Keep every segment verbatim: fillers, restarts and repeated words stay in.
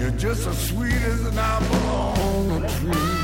You're just as sweet as an apple on a tree.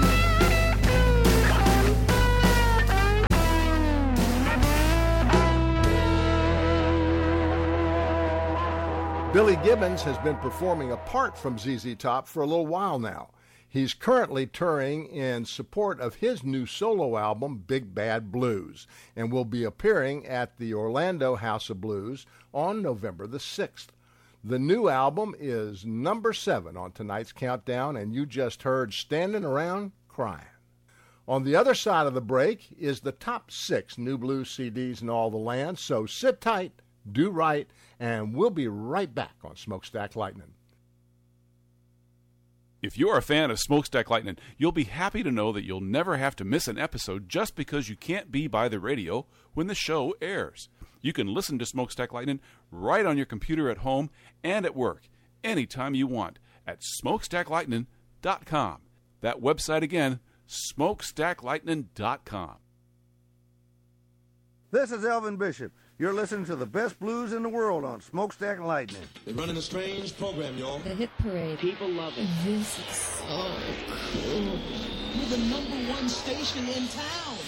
Billy Gibbons has been performing apart from Z Z Top for a little while now. He's currently touring in support of his new solo album, Big Bad Blues, and will be appearing at the Orlando House of Blues on November the sixth. The new album is number seven on tonight's countdown, and you just heard Standing Around Crying. On the other side of the break is the top six new blues C Ds in all the land, so sit tight, do right, and we'll be right back on Smokestack Lightning. If you're a fan of Smokestack Lightning, you'll be happy to know that you'll never have to miss an episode just because you can't be by the radio when the show airs. You can listen to Smokestack Lightning right on your computer at home and at work, anytime you want, at smokestack lightning dot com. That website again, smokestack lightning dot com. This is Elvin Bishop. You're listening to the best blues in the world on Smokestack Lightning. They're running a strange program, y'all. The Hit Parade. People love it. This is so cool. We're the number one station in town.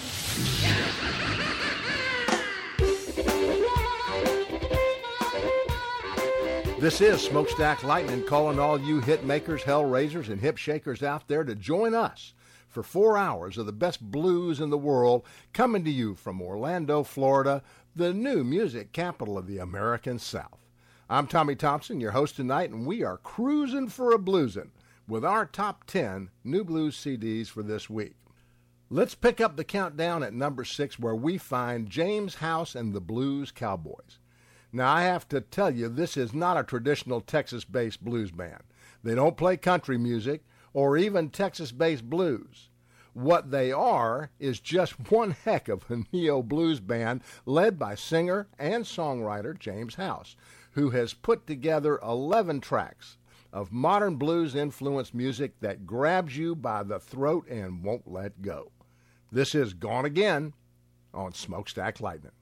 This is Smokestack Lightning calling all you hit makers, hell raisers, and hip shakers out there to join us for four hours of the best blues in the world, coming to you from Orlando, Florida, the new music capital of the American South. I'm Tommy Thompson, your host tonight, and we are cruising for a bluesin' with our top ten new blues C Ds for this week. Let's pick up the countdown at number six, where we find James House and the Blues Cowboys. Now, I have to tell you, this is not a traditional Texas-based blues band. They don't play country music or even Texas-based blues. What they are is just one heck of a neo-blues band led by singer and songwriter James House, who has put together eleven tracks of modern blues-influenced music that grabs you by the throat and won't let go. This is Gone Again on Smokestack Lightning.